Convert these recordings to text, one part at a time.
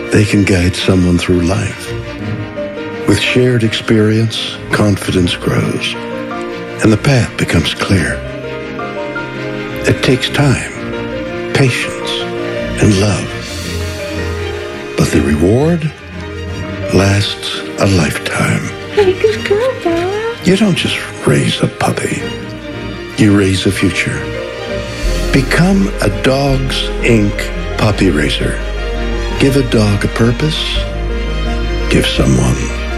they can guide someone through life. With shared experience, confidence grows, and the path becomes clear. It takes time, patience, and love. But the reward lasts a lifetime. Hey, good girl, Bella. You don't just raise a puppy. You raise a future. Become a Dogs Inc. puppy raiser. Give a dog a purpose. Give someone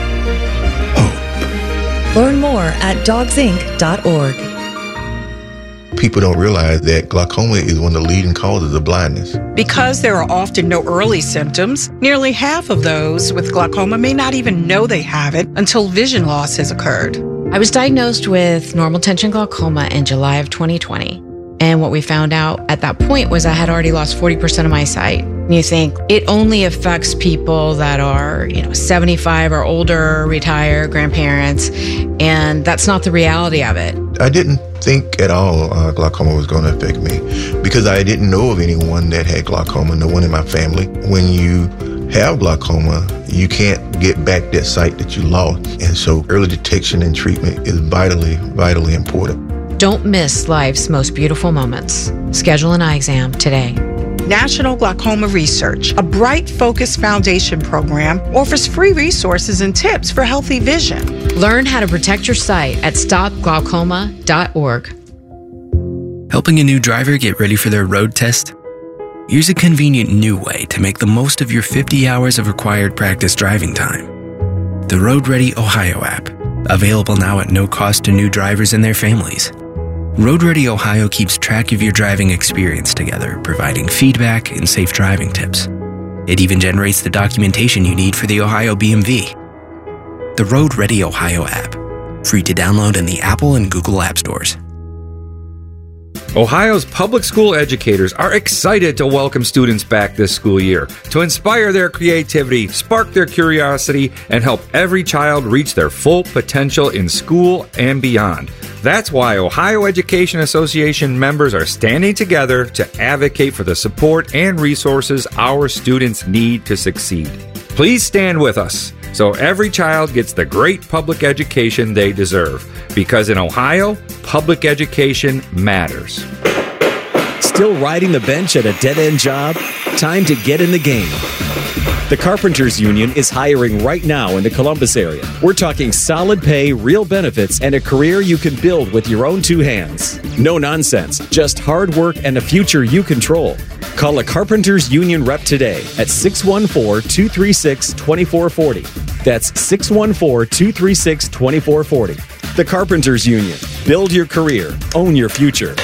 hope. Learn more at dogsinc.org. People don't realize that glaucoma is one of the leading causes of blindness. Because there are often no early symptoms, nearly half of those with glaucoma may not even know they have it until vision loss has occurred. I was diagnosed with normal tension glaucoma in July of 2020. And what we found out at that point was I had already lost 40% of my sight. And you think it only affects people that are, 75 or older, retired, grandparents. And that's not the reality of it. I didn't think at all glaucoma was going to affect me because I didn't know of anyone that had glaucoma, no one in my family. When you have glaucoma, you can't get back that sight that you lost. And so early detection and treatment is vitally, vitally important. Don't miss life's most beautiful moments. Schedule an eye exam today. National Glaucoma Research, a Bright Focus Foundation program, offers free resources and tips for healthy vision. Learn how to protect your sight at stopglaucoma.org. Helping a new driver get ready for their road test? Here's a convenient new way to make the most of your 50 hours of required practice driving time. The Road Ready Ohio app, available now at no cost to new drivers and their families. Road Ready Ohio keeps track of your driving experience together, providing feedback and safe driving tips. It even generates the documentation you need for the Ohio BMV. The Road Ready Ohio app, free to download in the Apple and Google App Stores. Ohio's public school educators are excited to welcome students back this school year to inspire their creativity, spark their curiosity, and help every child reach their full potential in school and beyond. That's why Ohio Education Association members are standing together to advocate for the support and resources our students need to succeed. Please stand with us so every child gets the great public education they deserve. Because in Ohio, public education matters. Still riding the bench at a dead-end job? Time to get in the game. The Carpenters Union is hiring right now in the Columbus area. We're talking solid pay, real benefits, and a career you can build with your own two hands. No nonsense, just hard work and a future you control. Call a Carpenters Union rep today at 614-236-2440. That's 614-236-2440. The Carpenters Union. Build your career. Own your future.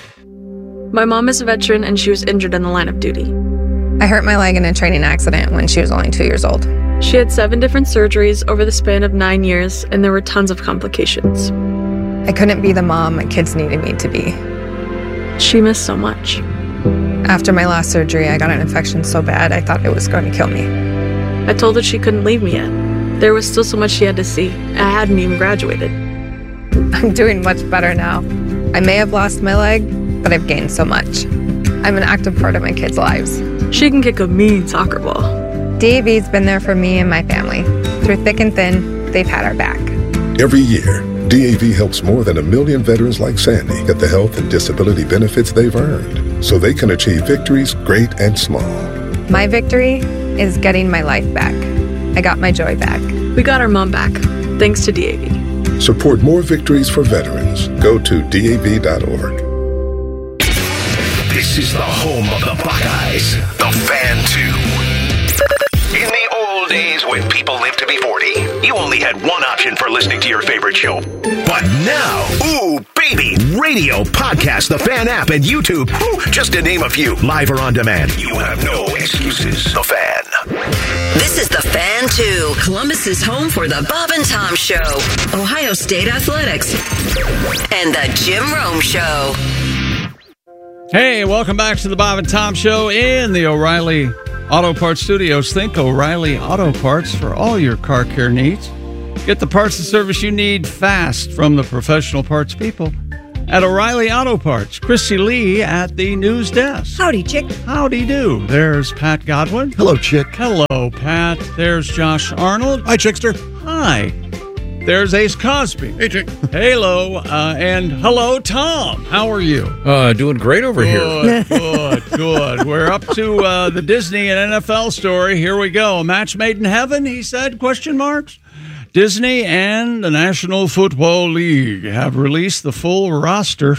My mom is a veteran and she was injured in the line of duty. I hurt my leg in a training accident when she was only 2 years old. She had 7 different surgeries over the span of 9 years, and there were tons of complications. I couldn't be the mom my kids needed me to be. She missed so much. After my last surgery, I got an infection so bad I thought it was going to kill me. I told her she couldn't leave me yet. There was still so much she had to see. I hadn't even graduated. I'm doing much better now. I may have lost my leg, but I've gained so much. I'm an active part of my kids' lives. She can kick a mean soccer ball. DAV's been there for me and my family. Through thick and thin, they've had our back. Every year, DAV helps more than 1 million veterans like Sandy get the health and disability benefits they've earned so they can achieve victories great and small. My victory is getting my life back. I got my joy back. We got our mom back, thanks to DAV. Support more victories for veterans. Go to DAV.org. This is the home of the Buckeyes, the Fan 2. In the old days when people lived to be 40, you only had one option for listening to your favorite show. But now, ooh, baby, radio, podcast, the Fan app, and YouTube, just to name a few, live or on demand. You have no excuses. The Fan. This is the Fan 2, Columbus's home for the Bob and Tom Show, Ohio State Athletics, and the Jim Rome Show. Hey, welcome back to the Bob and Tom Show in the O'Reilly Auto Parts Studios. Think O'Reilly Auto Parts for all your car care needs. Get the parts and service you need fast from the professional parts people at O'Reilly Auto Parts. Chrissy Lee at the news desk. Howdy, Chick. Howdy do. There's Pat Godwin. Hello, Chick. Hello, Pat. There's Josh Arnold. Hi, Chickster. Hi. There's Ace Cosby. Hey, Chick. Hello. And hello, Tom. How are you? Doing great over here. Good. We're up to the Disney and NFL story. Here we go. A match made in heaven, he said, question marks. Disney and the National Football League have released the full roster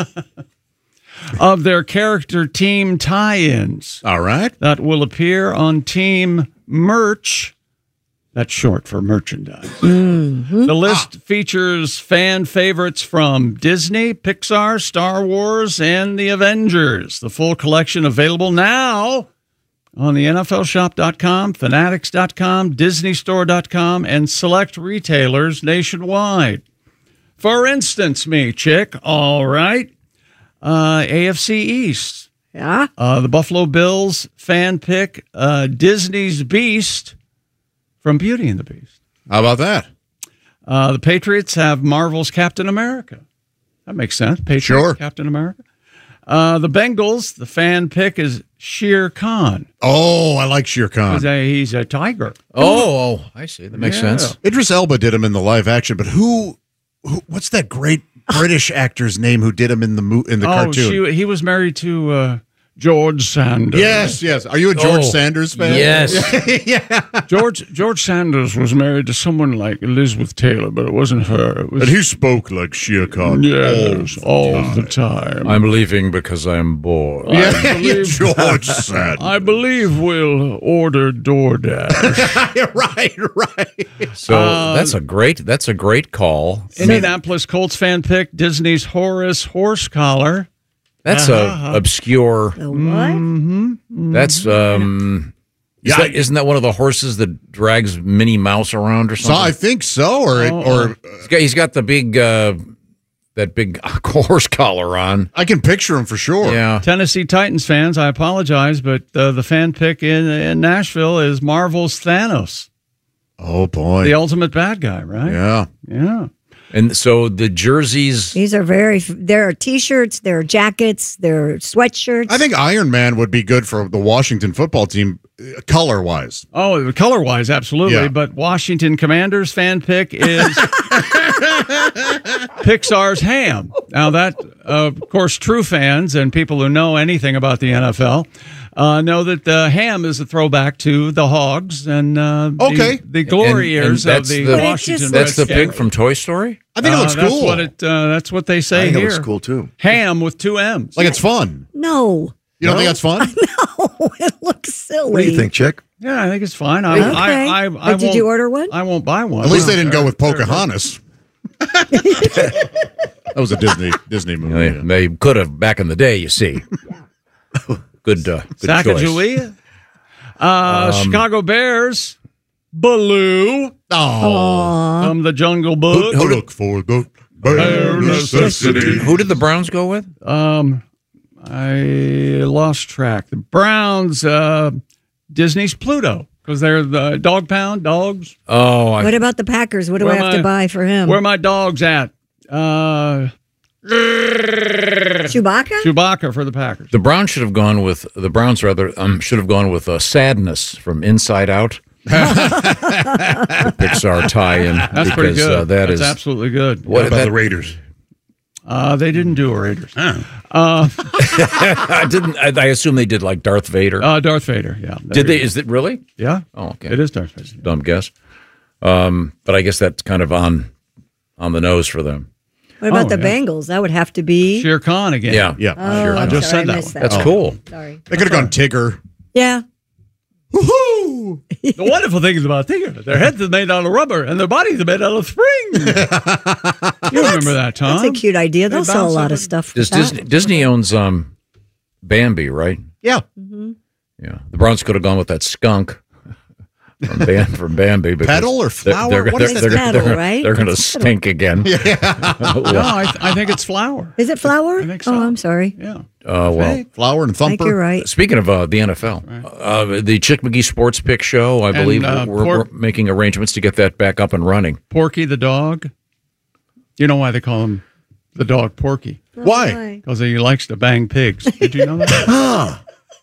of their character team tie-ins. All right. That will appear on team merch. That's short for merchandise. Mm-hmm. The list features fan favorites from Disney, Pixar, Star Wars, and the Avengers. The full collection available now on the NFLshop.com, Fanatics.com, DisneyStore.com, and select retailers nationwide. For instance, Chick, all right, AFC East. Yeah. The Buffalo Bills fan pick, Disney's Beast from Beauty and the Beast. How about that? The Patriots have Marvel's Captain America. That makes sense. Patriots, Sure. Captain America. The Bengals, the fan pick is Shere Khan. Oh, I like Shere Khan. He's a tiger. Oh, I see. That makes sense. Idris Elba did him in the live action, but who what's that great British actor's name who did him in the cartoon? He was married to George Sanders. Yes. Are you a George Sanders fan? Yes. Yeah. George Sanders was married to someone like Elizabeth Taylor, but it wasn't her. It was, And he spoke like Shere Khan. yes, all the time. I'm leaving because I'm bored. George Sanders. I believe we'll order DoorDash. Right. So that's a great call. Indianapolis Colts fan pick Disney's Horace horse collar. That's a obscure. The what? That's isn't that one of the horses that drags Minnie Mouse around or So something? I think so, or he's got the big that big horse collar on. I can picture him for sure. Yeah. Tennessee Titans fans, I apologize, but the fan pick in Nashville is Marvel's Thanos. Oh boy, The ultimate bad guy, right? Yeah. And so the jerseys. These are there are T-shirts, there are jackets, there are sweatshirts. I think Iron Man would be good for the Washington football team, color-wise. Oh, color-wise, absolutely. Yeah. But Washington Commanders fan pick is Pixar's Ham. Now that, of course, true fans and people who know anything about the NFL know that Ham is a throwback to the Hogs and the glory years of the Washington That's the Redskins. pig from Toy Story? I think it looks cool. That's what they say I think here. it looks cool too. Ham with two M's. Like it's fun. No. You don't think that's fun? No, it looks silly. What do you think, Chick? Yeah, I think it's fine. Okay. Did you order one? I won't buy one. At least they didn't go with Pocahontas. That was a Disney movie. They could have back in the day, you see. Good choice. Sacagawea. Chicago Bears. Baloo. From the Jungle Book. Who look for the bare necessity. Who did the Browns go with? I lost track. The Browns, Disney's Pluto, because they're the dog pound dogs. Oh, What about the Packers? What do I have to buy for him? Where are my dogs at? Chewbacca? Chewbacca for the Packers. The Browns should have gone with Sadness from Inside Out. The Pixar tie-in. That's pretty good. That's absolutely good. What about the Raiders? They didn't do a Raiders. I assume they did like Darth Vader. Darth Vader, yeah. Did they? Is it really? Yeah. Oh, okay. It is Darth Vader. Dumb guess. But I guess that's kind of on the nose for them. What about the Bengals? That would have to be Shere Khan again. Yeah. Oh, I I'm just sorry, said I that missed one. That's cool. Sorry. They could have gone Tigger. Yeah. Woohoo! The wonderful thing is about Tigger, their heads are made out of rubber and their bodies are made out of spring. You remember that, Tom? That's a cute idea. They'll sell a lot of stuff. with that. Disney owns Bambi, right? Yeah. Yeah. The Browns could have gone with that skunk from Bambi. because Petal or flower? What is it? Petal, right? They're going to stink again. No, I think it's flour. Is it flour? I think so. Oh, I'm sorry. Yeah. Well, Flower and I think Thumper. you're right. speaking of the NFL, the Chick McGee Sports Pick Show, I believe we're making arrangements to get that back up and running. Porky the dog. You know why they call him the dog Porky? Why? Because he likes to bang pigs. Did you know that?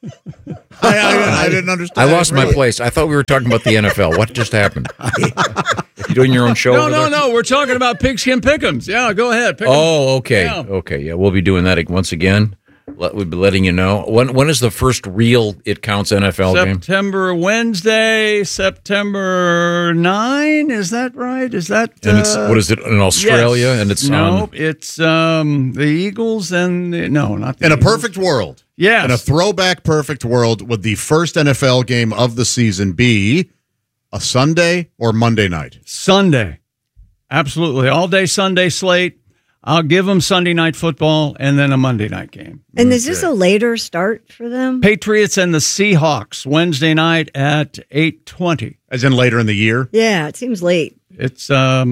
I didn't understand. I lost my place. I thought we were talking about the NFL. What just happened? You doing your own show? No. We're talking about Pigskin Pick'ems. Yeah, go ahead. Pick 'em. Oh, okay. Yeah. Okay, yeah, we'll be doing that once again. We'll be letting you know. When is the first real It Counts NFL game? Wednesday, September 9. Is that right? Is that? And it's what is it in Australia? Yes. And it's it's the Eagles and not the in Eagles. A perfect world. Yes. In a throwback perfect world, would the first NFL game of the season be a Sunday or Monday night? Sunday. Absolutely. All day Sunday slate. I'll give them Sunday night football and then a Monday night game. And is this a later start for them? Patriots and the Seahawks Wednesday night at 8:20. As in later in the year? Yeah, it seems late. It's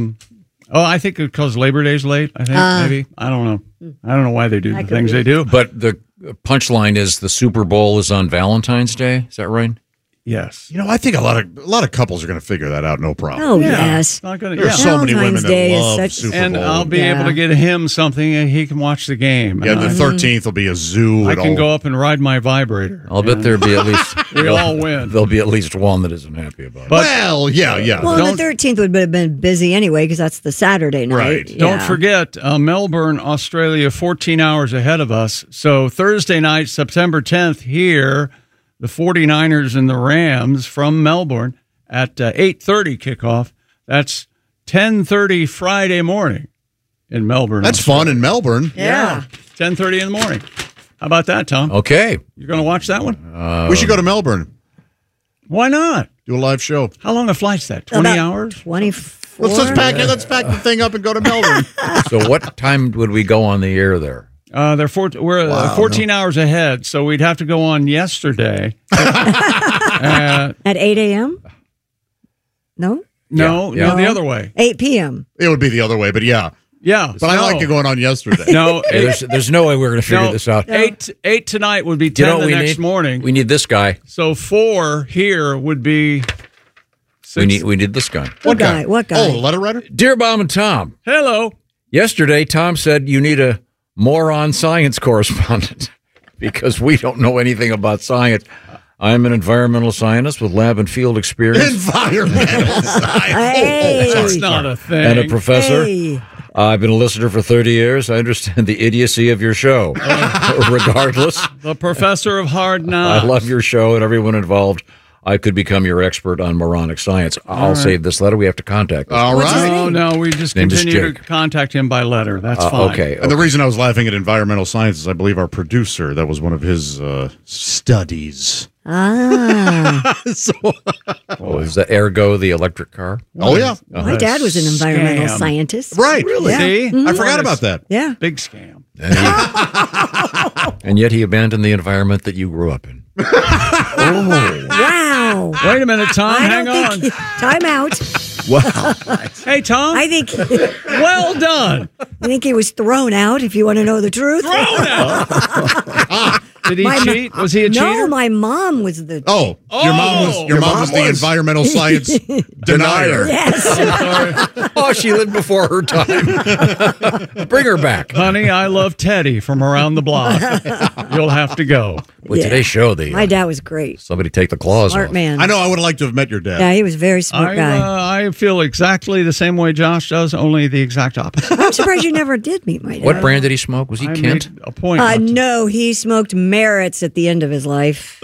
I think because Labor Day's late. I think maybe I don't know. I don't know why they do the things they do. But the punchline is the Super Bowl is on Valentine's Day. Is that right? Yes. You know, I think a lot of couples are going to figure that out, no problem. Oh, yes. Not gonna, There are so many women that Day love is Super and Bowl. I'll be able to get him something and he can watch the game. Yeah, And the 13th will be a zoo. I can go up and ride my vibrator. I'll bet there'll be at least we all win. There'll be at least one that isn't happy about it. Well, yeah. Well, the 13th would have been busy anyway because that's the Saturday night. Right. Yeah. Don't forget, Melbourne, Australia, 14 hours ahead of us. So Thursday night, September 10th, here, the 49ers and the Rams from Melbourne at 8:30 kickoff. That's 10:30 Friday morning in Melbourne. That's fun in Melbourne. Yeah. 10:30 in the morning. How about that, Tom? Okay. You're going to watch that one? We should go to Melbourne. Why not? Do a live show. How long a flight's that? 20 hours? 24. Let's pack the thing up and go to Melbourne. So what time would we go on the air there? We're 14 hours ahead, so we'd have to go on yesterday. At 8 a.m.? No? No, the other way. 8 p.m. It would be the other way, but yeah. Yeah. But I like it going on yesterday. No, there's no way we're going to figure this out. 8 tonight would be 10 the next morning. We need this guy. So 4 here would be 6. We need this guy. What guy? What guy? Oh, the letter writer? Dear Bob and Tom. Hello. Yesterday, Tom said you need a moron science correspondent because we don't know anything about science. I'm an environmental scientist with lab and field experience. Environmental science. Hey. That's not a thing. And a professor. Hey. I've been a listener for 30 years. I understand the idiocy of your show. Regardless. The professor of hard knocks. I love your show and everyone involved. I could become your expert on moronic science. I'll save this letter. We have to contact this. All right. Oh, no, we just Name is continue to Jake. contact him by letter. That's fine. Okay. And the reason I was laughing at environmental science is I believe our producer, that was one of his studies. Ah. Oh, is that Ergo, the electric car? Oh, yeah. My dad was an environmental Scam. scientist. Right. Really? Yeah. See? I forgot about that. Yeah. Big scam. And yet he abandoned the environment that you grew up in. Wow. Wait a minute, Tom. Hang on. Time out. Wow. Hey, Tom. I think Well done. I think he was thrown out, if you want to know the truth. Thrown out. Did he My ma- cheat? Was he a cheater? No, my mom was the Oh, your mom was the environmental science denier. Yes. Oh, she lived before her time. Bring her back. Honey, I love Teddy from around the block. You'll have to go. With Yeah. today's show, My dad was great. somebody take the claws Smart off. man. I know I would have liked to have met your dad. Yeah, he was a very smart guy. I feel exactly the same way Josh does, only the exact opposite. I'm surprised you never did meet my dad. What brand did he smoke? Was he I Kent? made a point. not to. No, he smoked Merritts at the end of his life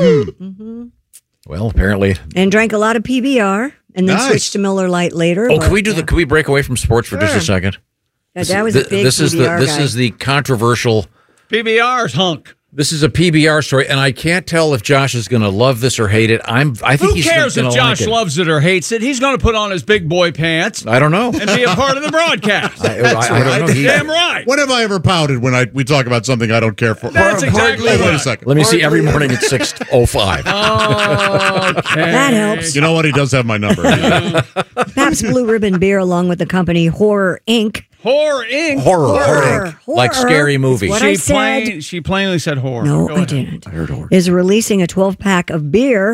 Well, apparently. and drank a lot of PBR and then Nice. switched to Miller Lite later. Oh, but, can we Can we break away from sports for just a second? Yeah, Dad was a big This is PBR this guy. is the controversial. PBR's hunk. This is a PBR story, and I can't tell if Josh is going to love this or hate it. I think Who he's cares going if to like Josh it. loves it or hates it? He's going to put on his big boy pants I don't know. and be a part of the broadcast. I don't know. Damn right. When have I ever pouted when we talk about something I don't care for? That's exactly Wait a right. second. Let me see every morning at 6:05. Okay. That helps. You know what? He does have my number. Pabst Blue Ribbon Beer, along with the company Horror Inc. Horror Inc. Horror. Like scary movie. What I said. She plainly said horror. No, Go I ahead. didn't. I heard horror. Is releasing a 12-pack of beer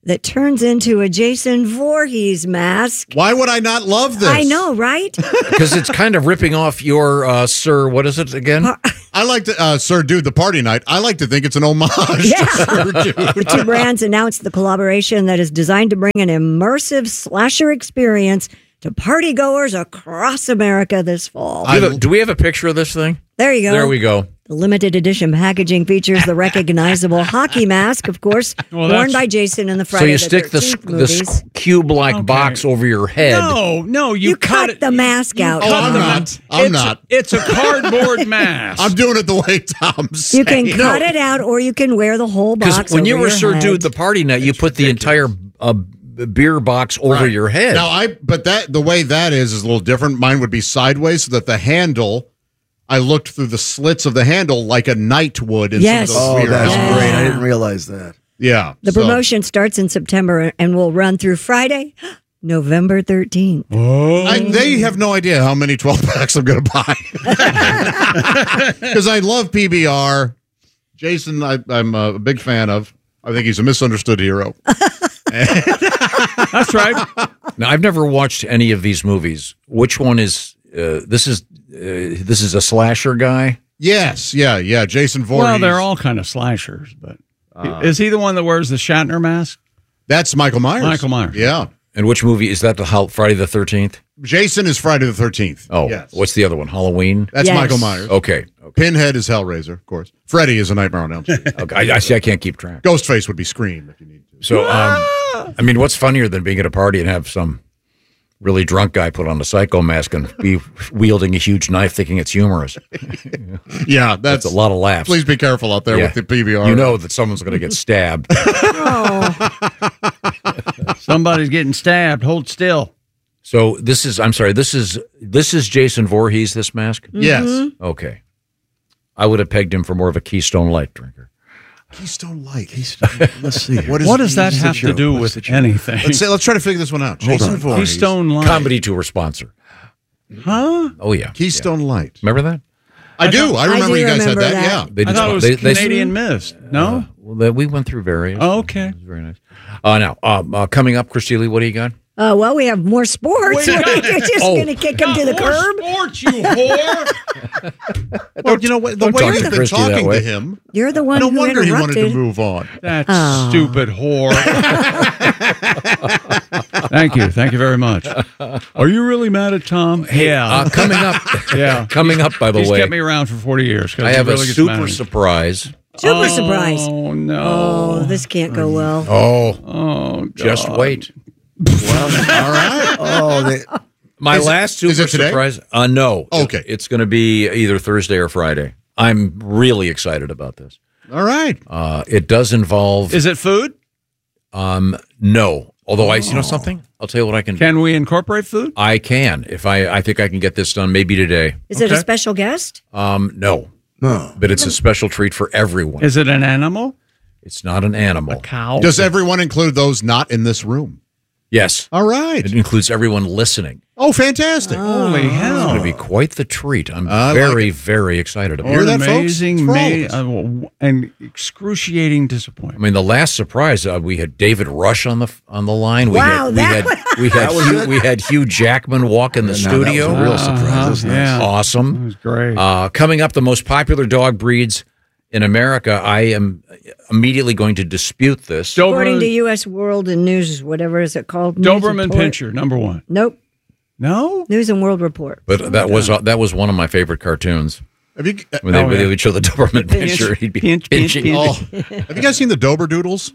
that turns into a Jason Voorhees mask. Why would I not love this? I know, right? Because it's kind of ripping off your Sir, what is it again? I like to, Sir Dude, the Party Night. I like to think it's an homage to Sir Dude. The two brands announced the collaboration that is designed to bring an immersive slasher experience to partygoers across America this fall. Do we have a picture of this thing? There you go. There we go. The limited edition packaging features the recognizable hockey mask, of course, worn by Jason in the Friday So you the stick 13th the movies. cube-like box over your head. No, You cut the mask out. Oh, I'm not. It's a cardboard mask. I'm doing it the way Tom's You can saying. cut it out, or you can wear the whole box. Because when you over were your Sir head. Dude, the Party Night, you put the entire beer box over your head. Now, the way that is a little different. Mine would be sideways so that the handle, I looked through the slits of the handle like a knight would in Yes. some of those Oh, weird that's helmets. great. I didn't realize that. Yeah. The promotion starts in September and will run through Friday, November 13th. They have no idea how many 12-packs I'm going to buy. Because I love PBR. Jason, I'm a big fan of. I think he's a misunderstood hero. That's right. Now, I've never watched any of these movies. Which one is this is a slasher guy? Yes, yeah. Jason Voorhees. Well, they're all kind of slashers, but is he the one that wears the Shatner mask? That's Michael Myers. Michael Myers. Yeah. And which movie is that? Friday the 13th? Jason is Friday the 13th. Oh, yes. What's the other one? Halloween? That's Michael Myers. Okay. Pinhead is Hellraiser, of course. Freddy is A Nightmare on Elm Street. Okay. I see. I can't keep track. Ghostface would be Scream if you need to. So, I mean, what's funnier than being at a party and have some really drunk guy put on a psycho mask and be wielding a huge knife thinking it's humorous? Yeah, that's a lot of laughs. Please be careful out there with the PBR. You know that someone's going to get stabbed. Somebody's getting stabbed. Hold still. So this is Jason Voorhees, this mask? Yes. Okay. I would have pegged him for more of a Keystone Light drinker. Keystone Light. Let's see. What does that have to do with anything? Let's try to figure this one out. Jason Voorhees. Keystone Light. Comedy Tour sponsor. Huh? Oh, yeah. Keystone Light. Remember that? I do. I remember you guys had that. Yeah. I thought it was Canadian Mist. No? Well, we went through various. Oh, okay. It was very nice. Now, coming up, Christy, what do you got? Well, we have more sports. Wait, You're just going to kick them to the curb? Sports, you whore! Well, you know what? The don't way talk you've to been Christy that talking way. to him, You're the one no who wonder he wanted to interrupted. move on. That Oh. stupid whore. Thank you. Thank you very much. Are you really mad at Tom? Yeah. Coming up. Yeah. Coming up, by the He's way. kept me around for 40 years. 'cause I he have really a gets mad at super me. surprise. Super surprise. Oh, no. Oh, this can't go well. Oh, just God. wait. All right. Oh, My last super is it today? surprise. No. Okay. It's going to be either Thursday or Friday. I'm really excited about this. All right. It does involve. Is it food? No. Although you know something? I'll tell you what I can do. Can we incorporate food? I can. If I think I can get this done maybe today. Is it a special guest? No. No. But it's a special treat for everyone. Is it an animal? It's not an animal. A cow? Does everyone include those not in this room? Yes. All right. It includes everyone listening. Oh, fantastic. Holy It's hell. going to be quite the treat. I'm I very, like very excited about Hear it. that, folks? Amazing, It's for all of us. and excruciating I disappointment. mean, the last surprise we had David Rush on the line. Wow, we had Hugh Jackman walk in the studio. That was a real surprise. That's nice. Yeah. It Awesome. was great. Coming up, the most popular dog breeds in America. I am immediately going to dispute this. According to U.S. World and News, whatever is it called? News Doberman Report? Pinscher, number one. Nope. No? News and World Report. But that was one of my favorite cartoons. Have you, When they would show the Doberman Pinscher, he'd be pinching. oh, have you guys seen the Dober Doodles?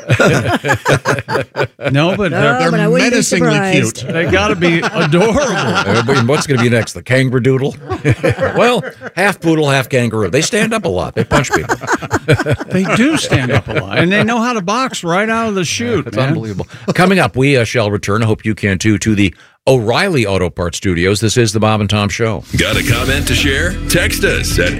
No, but They're but I wouldn't be menacingly surprised. cute. they got to be adorable. What's going to be next? The kangaroo doodle? Well, half poodle, half kangaroo. They stand up a lot. They punch people. They do stand up a lot, and they know how to box right out of the chute. It's man. unbelievable. Coming up, we shall return. I hope you can too, to the O'Reilly Auto Parts Studios. This is the Bob and Tom Show. Got a comment to share? Text us at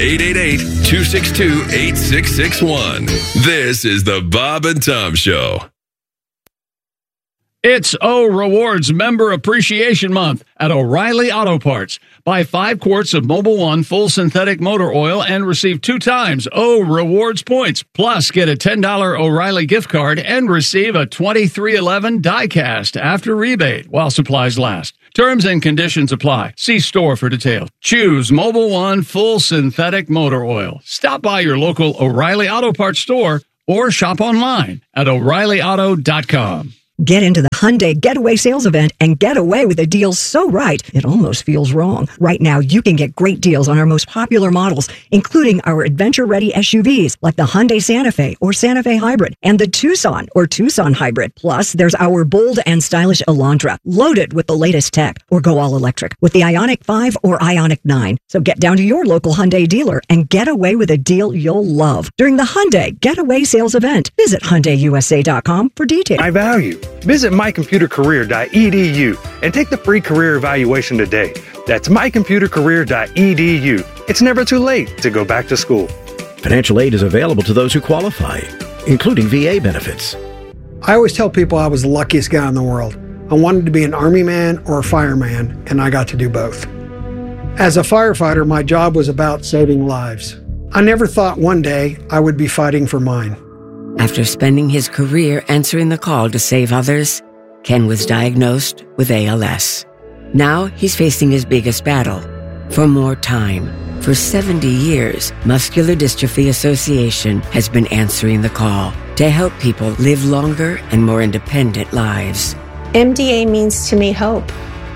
888-262-8661. This is the Bob and Tom Show. It's O Rewards Member Appreciation Month at O'Reilly Auto Parts. Buy 5 quarts of Mobil 1 full synthetic motor oil and receive 2 times O Rewards points. Plus, get a $10 O'Reilly gift card and receive a 2311 die-cast after rebate while supplies last. Terms and conditions apply. See store for details. Choose Mobil 1 full synthetic motor oil. Stop by your local O'Reilly Auto Parts store or shop online at O'ReillyAuto.com. Get into the Hyundai Getaway Sales Event and get away with a deal so right, it almost feels wrong. Right now, you can get great deals on our most popular models, including our adventure-ready SUVs like the Hyundai Santa Fe or Santa Fe Hybrid and the Tucson or Tucson Hybrid. Plus, there's our bold and stylish Elantra, loaded with the latest tech, or go all electric with the Ioniq 5 or Ioniq 9. So get down to your local Hyundai dealer and get away with a deal you'll love during the Hyundai Getaway Sales Event. Visit HyundaiUSA.com for details. My value. Visit mycomputercareer.edu and take the free career evaluation today. That's mycomputercareer.edu. It's never too late to go back to school. Financial aid is available to those who qualify, including VA benefits. I always tell people I was the luckiest guy in the world. I wanted to be an Army man or a fireman, and I got to do both. As a firefighter, my job was about saving lives. I never thought one day I would be fighting for mine. After spending his career answering the call to save others, Ken was diagnosed with ALS. Now he's facing his biggest battle, for more time. For 70 years, Muscular Dystrophy Association has been answering the call to help people live longer and more independent lives. MDA means to me hope.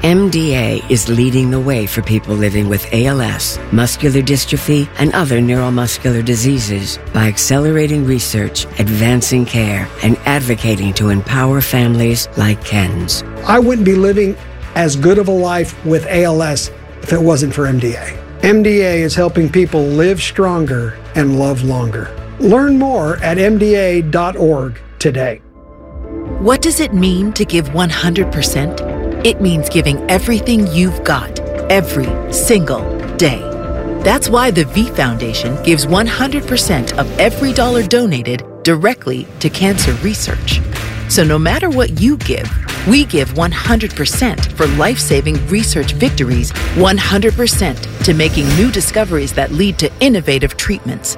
MDA is leading the way for people living with ALS, muscular dystrophy, and other neuromuscular diseases by accelerating research, advancing care, and advocating to empower families like Ken's. I wouldn't be living as good of a life with ALS if it wasn't for MDA. MDA is helping people live stronger and love longer. Learn more at MDA.org today. What does it mean to give 100%? It means giving everything you've got, every single day. That's why the V Foundation gives 100% of every dollar donated directly to cancer research. So no matter what you give, we give 100% for life-saving research victories, 100% to making new discoveries that lead to innovative treatments,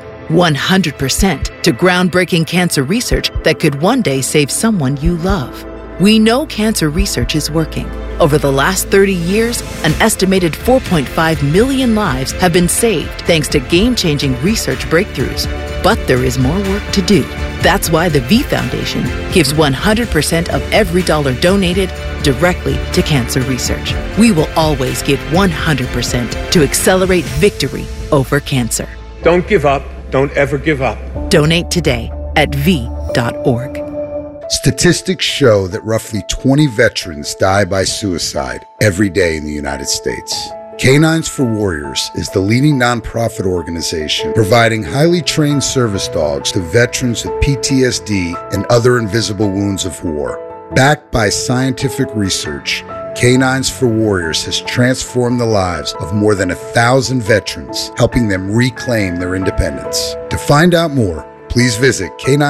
100% to groundbreaking cancer research that could one day save someone you love. We know cancer research is working. Over the last 30 years, an estimated 4.5 million lives have been saved thanks to game-changing research breakthroughs. But there is more work to do. That's why the V Foundation gives 100% of every dollar donated directly to cancer research. We will always give 100% to accelerate victory over cancer. Don't give up. Don't ever give up. Donate today at V.org. Statistics show that roughly 20 veterans die by suicide every day in the United States. Canines for Warriors is the leading nonprofit organization providing highly trained service dogs to veterans with PTSD and other invisible wounds of war. Backed by scientific research, Canines for Warriors has transformed the lives of more than 1,000 veterans, helping them reclaim their independence. To find out more, please visit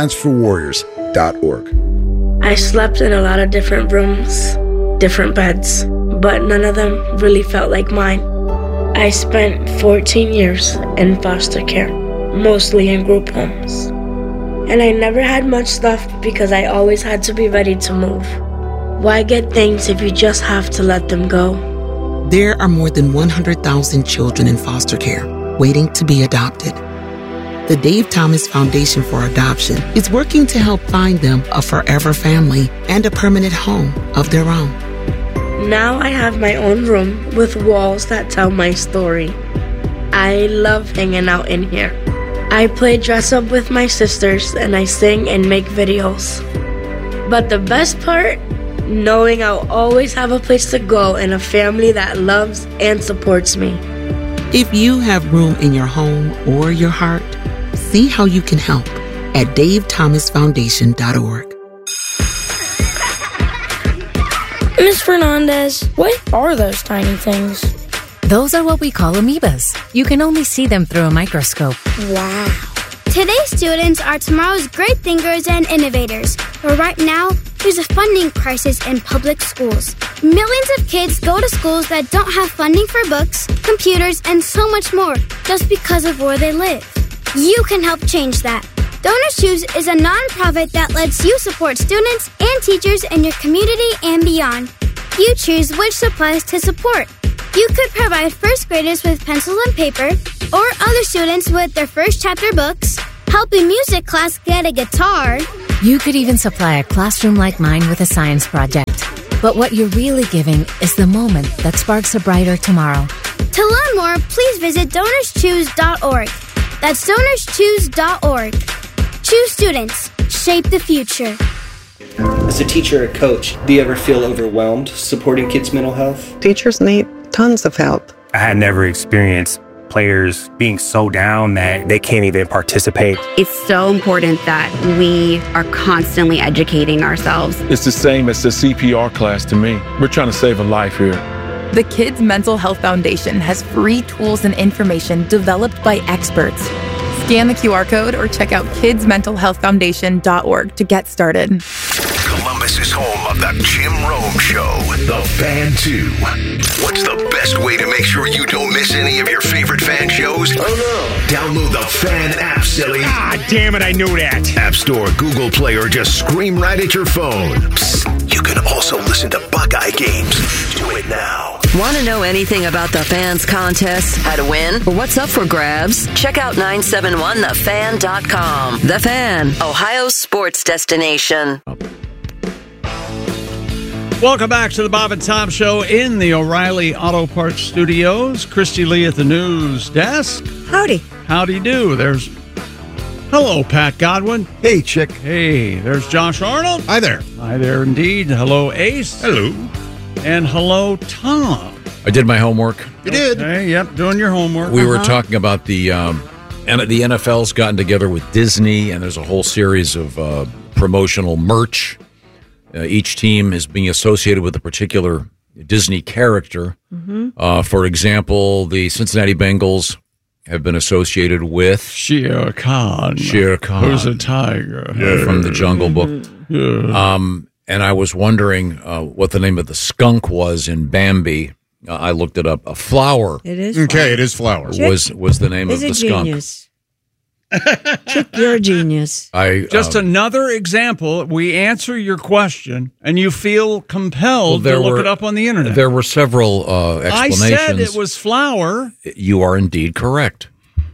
caninesforwarriors.org. I slept in a lot of different rooms, different beds, but none of them really felt like mine. I spent 14 years in foster care, mostly in group homes. And I never had much stuff because I always had to be ready to move. Why get things if you just have to let them go? There are more than 100,000 children in foster care waiting to be adopted. The Dave Thomas Foundation for Adoption is working to help find them a forever family and a permanent home of their own. Now I have my own room with walls that tell my story. I love hanging out in here. I play dress up with my sisters and I sing and make videos. But the best part? Knowing I'll always have a place to go and a family that loves and supports me. If you have room in your home or your heart, see how you can help at davethomasfoundation.org. Ms. Fernandez, what are those tiny things? Those are what we call amoebas. You can only see them through a microscope. Wow. Today's students are tomorrow's great thinkers and innovators. But right now, there's a funding crisis in public schools. Millions of kids go to schools that don't have funding for books, computers, and so much more just because of where they live. You can help change that. Donors Choose is a nonprofit that lets you support students and teachers in your community and beyond. You choose which supplies to support. You could provide first graders with pencils and paper, or other students with their first chapter books, help a music class get a guitar. You could even supply a classroom like mine with a science project. But what you're really giving is the moment that sparks a brighter tomorrow. To learn more, please visit DonorsChoose.org. That's DonorsChoose.org. Choose students. Shape the future. As a teacher or coach, do you ever feel overwhelmed supporting kids' mental health? Teachers need tons of help. I had never experienced players being so down that they can't even participate. It's so important that we are constantly educating ourselves. It's the same as the CPR class to me. We're trying to save a life here. The Kids Mental Health Foundation has free tools and information developed by experts. Scan the QR code or check out kidsmentalhealthfoundation.org to get started. Columbus is home of the Jim Rome Show, The Fan 2. What's the best way to make sure you don't miss any of your favorite fan shows? Oh no. Download the Fan app, silly. Ah, damn it, I knew that. App Store, Google Play, or just scream right at your phone. Psst, you can also listen to Buckeye games. Do it now. Want to know anything about the Fans contest, how to win, or what's up for grabs? Check out 971thefan.com. The Fan, Ohio's sports destination. Welcome back to the Bob and Tom Show in the O'Reilly Auto Parts Studios. Christy Lee at the news desk. Howdy. Howdy do. Hello, Pat Godwin. Hey, Chick. Hey, there's Josh Arnold. Hi there. Hi there indeed. Hello, Ace. Hello. And hello, Tom. I did my homework. You did. Okay, yep, doing your homework. We were talking about the NFL's gotten together with Disney, and there's a whole series of promotional merch. Each team is being associated with a particular Disney character. Mm-hmm. For example, the Cincinnati Bengals have been associated with Shere Khan. Shere Khan. Who's a tiger. From the Jungle Book. Yeah. And I was wondering what the name of the skunk was in Bambi. I looked it up. A flower. It is. Okay, it is flower. Was the name of the skunk. Genius. Chick, you're a genius. Just another example. We answer your question, and you feel compelled to look it up on the internet. There were several explanations. I said it was flower. You are indeed correct.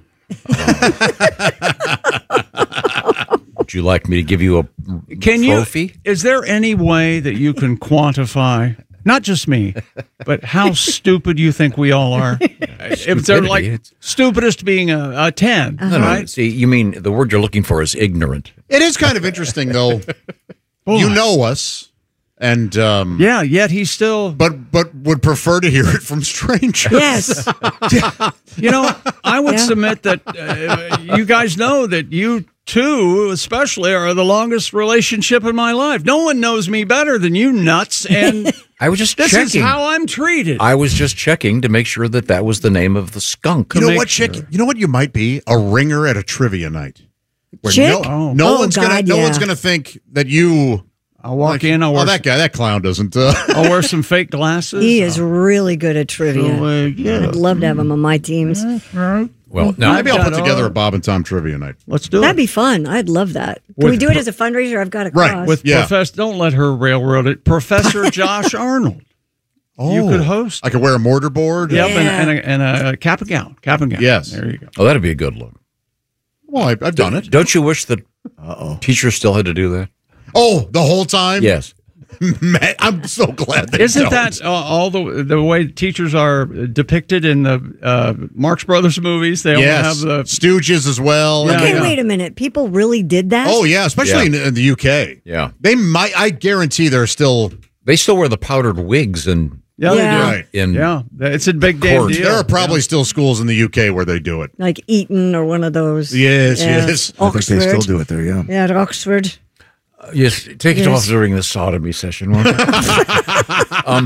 Would you like me to give you a trophy? Is there any way that you can quantify, not just me, but how stupid you think we all are? If they're like stupidest being a 10, right? See, you mean the word you're looking for is ignorant. It is kind of interesting, though. You know us, and yet he's still, but would prefer to hear it from strangers. Yes, you know, I would submit that you guys know that you two, especially, are the longest relationship in my life. No one knows me better than you nuts, and I was just this checking. is how I'm treated. I was just checking to make sure that was the name of the skunk. You know what, Chick? You know what you might be? A ringer at a trivia night. Where Chick? No one's gonna think that you. I'll walk in. I'll wear that clown doesn't. I'll wear some fake glasses. He is really good at trivia. So, I'd love to have him on my teams. Well, now maybe I'll put together a Bob and Tom trivia night. Let's do it. That'd be fun. I'd love that. Can we do it as a fundraiser? I've got a cause. Right. With Professor, don't let her railroad it. Professor Josh Arnold. Oh, you could host. I could wear a mortarboard. Yep, and a cap and gown. Cap and gown. Yes. There you go. Oh, that'd be a good look. Well, I've done it. Don't you wish that teachers still had to do that? Oh, the whole time? Yes. Man, I'm so glad they Isn't don't. that all the way teachers are depicted in the Marx Brothers movies? They all have the Stooges as well. Okay, wait a minute. People really did that? Oh, yeah, especially in the UK. Yeah. They might, I guarantee They still wear the powdered wigs and Yeah, they do. Right. Yeah, it's a big damn deal. There are probably still schools in the UK where they do it. Like Eton or one of those. Yes, yes. I think they still do it there, yeah. Yeah, at Oxford. Yes, take it off during the sodomy session, won't you?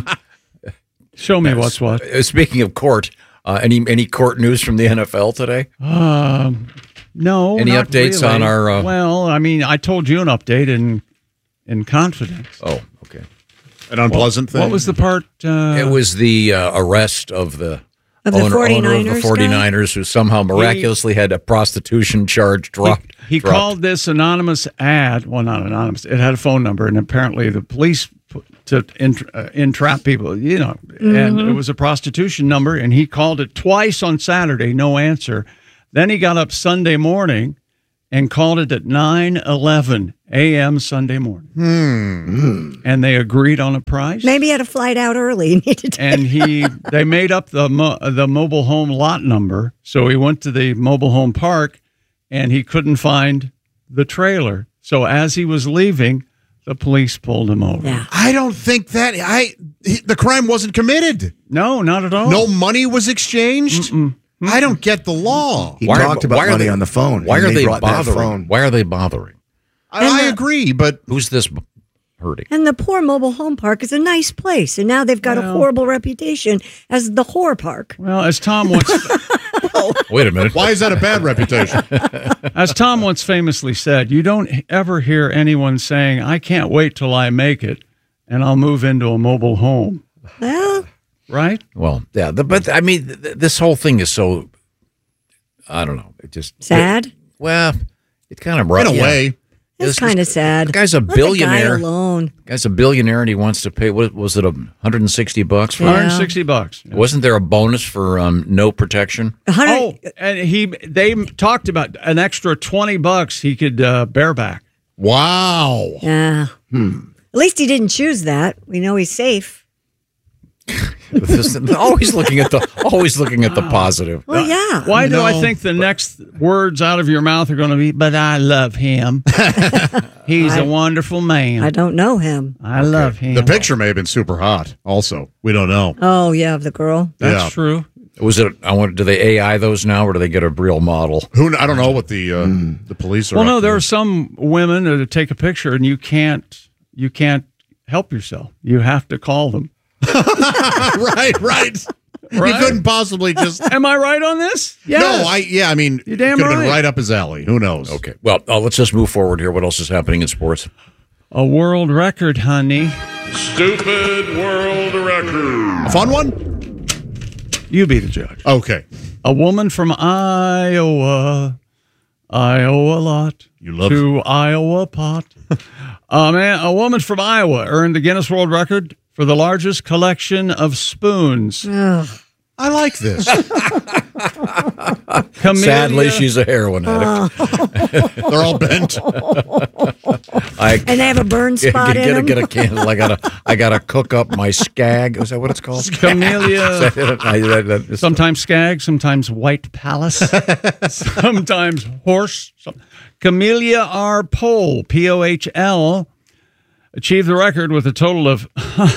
Show me what's what. Speaking of court, any court news from the NFL today? No. Any not updates really. on our? Well, I mean, I told you an update, and in confidence. Oh, okay. An unpleasant thing. What was the part? It was the arrest of the Of the owner of 49ers the 49ers who somehow miraculously had a prostitution charge dropped. He called this anonymous ad. Well, not anonymous. It had a phone number, and apparently the police to entrap people, and it was a prostitution number, and he called it twice on Saturday, no answer. Then he got up Sunday morning and called it at 9:11 a.m. Sunday morning. And they agreed on a price. Maybe he had a flight out early. And they made up the mobile home lot number. So he went to the mobile home park, and he couldn't find the trailer. So as he was leaving, the police pulled him over. Yeah. I don't think that the crime wasn't committed. No, not at all. No money was exchanged. I don't get the law. He talked about money on the phone. Why and are they brought that bothering? phone. Why are they bothering? I agree, but who's this hurting? And the poor mobile home park is a nice place, and now they've got a horrible reputation as the whore park. Well, as Tom once... Wait a minute. Why is that a bad reputation? As Tom once famously said, you don't ever hear anyone saying, I can't wait till I make it, and I'll move into a mobile home. Well... Right? Well, yeah, but I mean, this whole thing is so, I don't know, it just... Sad? It's kind of... In a way. It's kind of sad. The guy's a Let billionaire. The guy alone. Guy's a billionaire, and he wants to pay. What was it? $160 for $160. Yeah. Wasn't there a bonus for no protection? Oh, and they talked about an extra $20 he could bareback. Wow. Yeah. At least he didn't choose that. We know he's safe. always looking at the positive. Well, yeah. Why do I think the next words out of your mouth are going to be, but I love him. He's a wonderful man. I don't know him. I love him. The picture may have been super hot. Also, we don't know. Oh, yeah, of the girl. That's true. Was it? Do they AI those now, or do they get a real model? I don't know what the police are. Well, no, there are some women that take a picture, and you can't help yourself. You have to call them. Right. You couldn't possibly just. Am I right on this? Yes. No, I mean, you're damn could have right. been right up his alley. Who knows? Okay. Well, let's just move forward here. What else is happening in sports? A world record, honey. Stupid world record. A fun one? You be the judge. Okay. A woman from Iowa lot. You love to Iowa pot. A woman from Iowa earned the Guinness World Record for the largest collection of spoons. I like this. Sadly, she's a heroin addict. They're all bent. And they have a burn spot in them. Get a candle. I gotta cook up my skag. Is that what it's called? Camellia. Sometimes skag, sometimes white palace, sometimes horse. Camellia R. Pohl, Pohl, achieved the record with a total of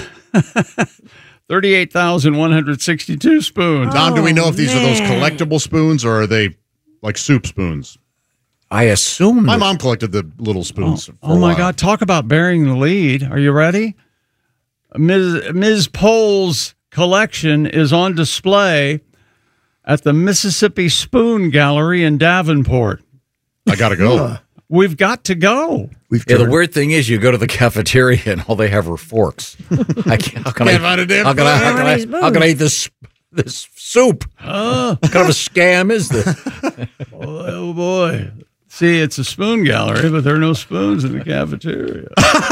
38,162 spoons. Don, do we know if these are those collectible spoons or are they like soup spoons? I assume my mom collected the little spoons. Oh my God! Talk about bearing the lead. Are you ready? Ms. Pohl's collection is on display at the Mississippi Spoon Gallery in Davenport. I gotta go. We've got to go. The weird thing is, you go to the cafeteria and all they have are forks. How can I eat this soup? What kind of a scam is this? Oh boy! See, it's a spoon gallery, but there are no spoons in the cafeteria.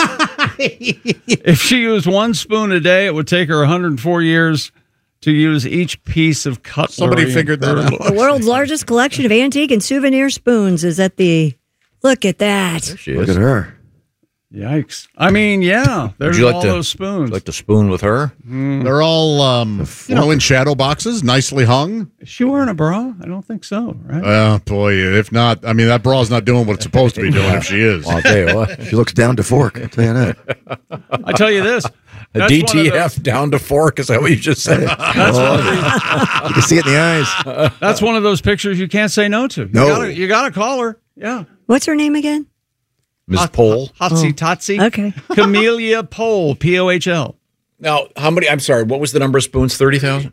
If she used one spoon a day, it would take her 104 years to use each piece of cutlery. Somebody figured that out. The world's largest collection of antique and souvenir spoons is at the... Look at that. There she is. Look at her. Yikes. I mean, yeah, there's all those spoons. Would you like to spoon with her? They're all, in shadow boxes, nicely hung. Is she wearing a bra? I don't think so, right? Oh, boy, if not, I mean, that bra's not doing what it's supposed to be doing if she is. Well, I'll tell you what. She looks down to fork, I'll tell you that. I tell you this. A DTF down to fork, is that what you just said? You can see it in the eyes. That's one of those pictures you can't say no to. No. You got to call her. Yeah. What's her name again? Ms. Pohl. Hotsy Totsy. Okay. Camellia Pohl, Pohl. Now, how many? I'm sorry, what was the number of spoons? 30,000?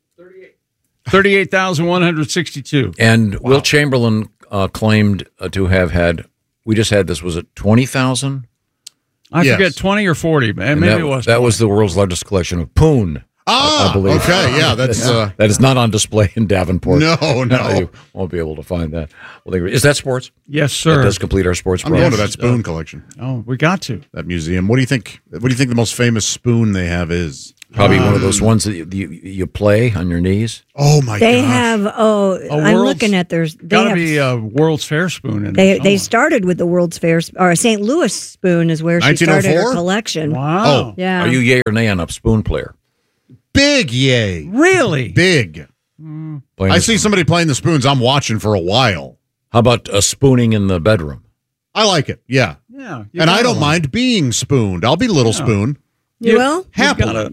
38,162. And Will Chamberlain claimed to have had, we just had this, was it 20,000? I forget 20 or 40, and maybe it was. That was the world's largest collection of poon. I believe. Okay, yeah, that's that is not on display in Davenport. No. You won't be able to find that. Well, is that sports? Yes, sir. That does complete our sports. I'm going to that spoon collection. Oh, we got to that museum. What do you think? What do you think the most famous spoon they have is? Probably one of those ones that you play on your knees. Oh my! They have. I'm looking at theirs. Got to be a World's Fair spoon. In they started with the World's Fair, or St. Louis spoon is where she started her 1904? collection. Wow. Oh, yeah. Are you yay or nay on a spoon player? Big yay! Really big. I see somebody playing the spoons. I'm watching for a while. How about a spooning in the bedroom? I like it. Yeah. Yeah. And I don't mind being spooned. I'll be little spoon. You will? Happily.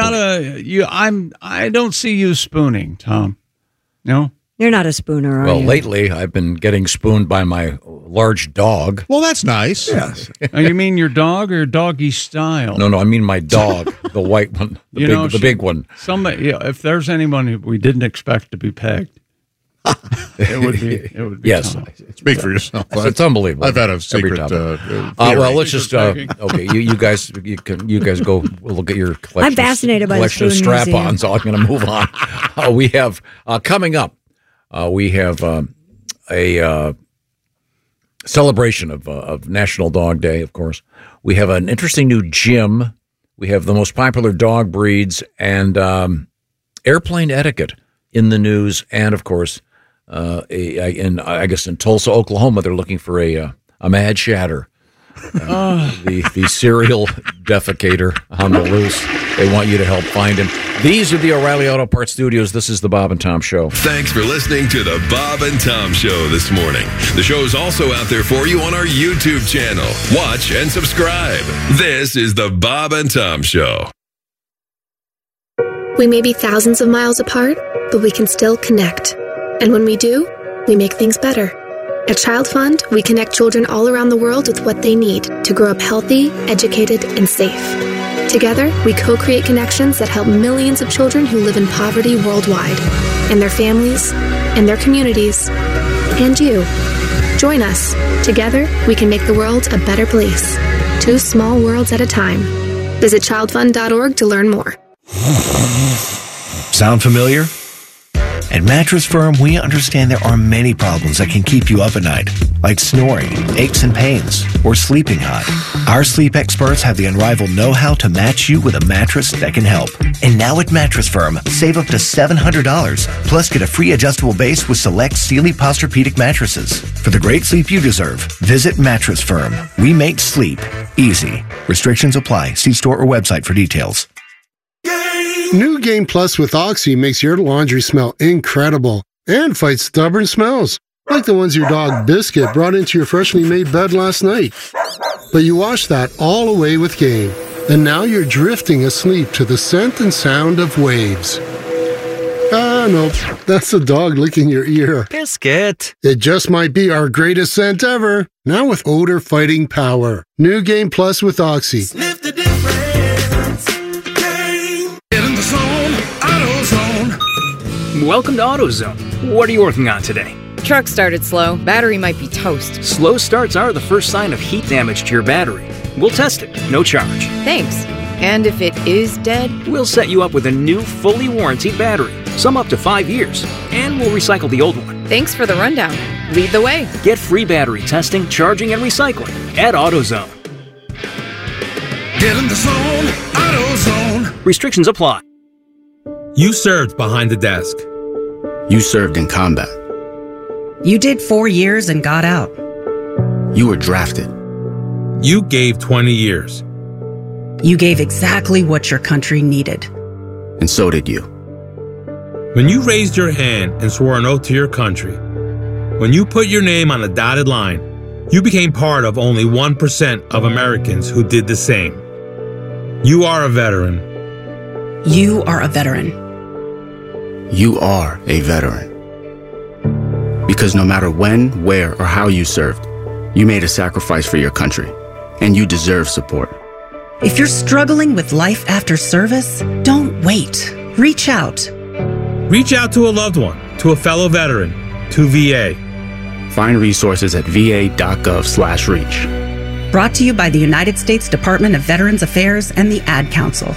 I don't see you spooning, Tom. No? You're not a spooner, are Well, you? lately I've been getting spooned by my large dog. Well, that's nice. Yes. You mean your dog or doggy style? No, I mean my dog, the white one, the big one. Somebody, if there's anyone we didn't expect to be pegged, it would be. Yes. Tom. Speak for yourself. It's unbelievable. I've had a secret. Well, let's just okay. You guys go look at your collection. I'm fascinated by the collection of spoon strap-ons. museum. So I'm going to move on. We have coming up. We have a celebration of National Dog Day. Of course, we have an interesting new gym. We have the most popular dog breeds and airplane etiquette in the news, and of course. I guess in Tulsa, Oklahoma, they're looking for a Mad Shatter, the serial defecator on the loose. They want you to help find him. These are the O'Reilly Auto Parts Studios. This is the Bob and Tom Show. Thanks for listening to the Bob and Tom Show this morning. The show is also out there for you on our YouTube channel. Watch and subscribe. This is the Bob and Tom Show. We may be thousands of miles apart, but we can still connect. And when we do, we make things better. At Child Fund, we connect children all around the world with what they need to grow up healthy, educated, and safe. Together, we co-create connections that help millions of children who live in poverty worldwide, and their families, and their communities, and you. Join us. Together, we can make the world a better place. 2 small worlds at a time. Visit childfund.org to learn more. Sound familiar? At Mattress Firm, we understand there are many problems that can keep you up at night, like snoring, aches and pains, or sleeping hot. Our sleep experts have the unrivaled know-how to match you with a mattress that can help. And now at Mattress Firm, save up to $700, plus get a free adjustable base with select Sealy Posturepedic mattresses. For the great sleep you deserve, visit Mattress Firm. We make sleep easy. Restrictions apply. See store or website for details. New Game Plus with Oxy makes your laundry smell incredible and fights stubborn smells, like the ones your dog Biscuit brought into your freshly made bed last night. But you washed that all away with Game, and now you're drifting asleep to the scent and sound of waves. No, that's the dog licking your ear. Biscuit. It just might be our greatest scent ever, now with odor-fighting power. New Game Plus with Oxy. Sniff the difference. Get in the zone. AutoZone. Welcome to AutoZone. What are you working on today? Truck started slow. Battery might be toast. Slow starts are the first sign of heat damage to your battery. We'll test it, no charge. Thanks. And if it is dead? We'll set you up with a new, fully warranted battery, some up to 5 years, and we'll recycle the old one. Thanks for the rundown. Lead the way. Get free battery testing, charging, and recycling at AutoZone. Get in the zone. AutoZone. Restrictions apply. You served behind the desk. You served in combat. You did 4 years and got out. You were drafted. You gave 20 years. You gave exactly what your country needed. And so did you. When you raised your hand and swore an oath to your country, when you put your name on a dotted line, you became part of only 1% of Americans who did the same. You are a veteran. You are a veteran. You are a veteran. Because no matter when, where, or how you served, you made a sacrifice for your country, and you deserve support. If you're struggling with life after service, don't wait. Reach out. Reach out to a loved one, to a fellow veteran, to VA. Find resources at va.gov/reach. Brought to you by the United States Department of Veterans Affairs and the Ad Council.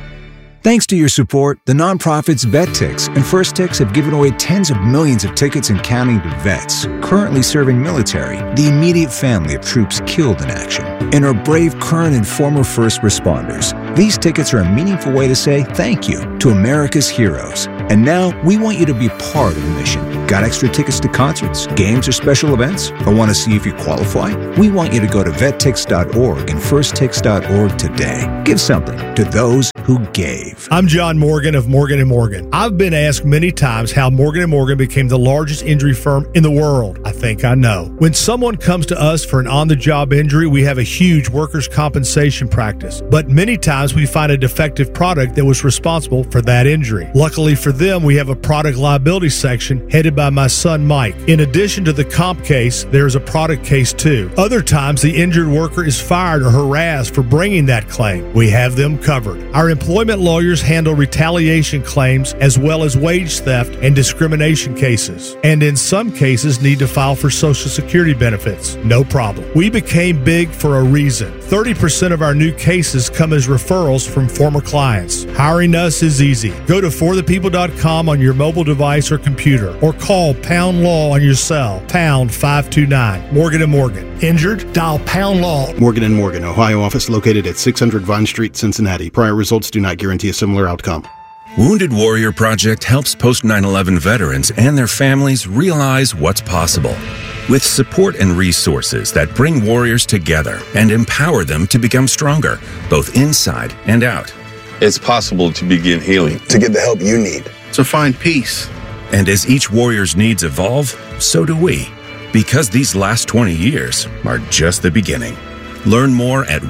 Thanks to your support, the nonprofits VetTix and First Tix have given away tens of millions of tickets and counting to vets currently serving military, the immediate family of troops killed in action, and our brave current and former first responders. These tickets are a meaningful way to say thank you to America's heroes. And now we want you to be part of the mission. Got extra tickets to concerts, games, or special events? Or want to see if you qualify? We want you to go to vettix.org and firsttix.org today. Give something to those who gave. I'm John Morgan of Morgan & Morgan. I've been asked many times how Morgan & Morgan became the largest injury firm in the world. I think I know. When someone comes to us for an on-the-job injury, we have a huge workers' compensation practice. But many times we find a defective product that was responsible for that injury. Luckily for them, we have a product liability section headed by my son Mike. In addition to the comp case, there is a product case too. Other times, the injured worker is fired or harassed for bringing that claim. We have them covered. Our employment lawyers handle retaliation claims as well as wage theft and discrimination cases, and in some cases need to file for Social Security benefits. No problem. We became big for a reason. 30% of our new cases come as referrals from former clients. Hiring us is easy. Go to forthepeople.com on your mobile device or computer, or call Pound Law on your cell, pound 529. Morgan & Morgan. Injured? Dial Pound Law. Morgan & Morgan, Ohio office located at 600 Vine Street, Cincinnati. Prior results do not guarantee a similar outcome. Wounded Warrior Project helps post 9/11 veterans and their families realize what's possible. With support and resources that bring warriors together and empower them to become stronger, both inside and out. It's possible to begin healing, to get the help you need, to find peace. And as each warrior's needs evolve, so do we. Because these last 20 years are just the beginning. Learn more at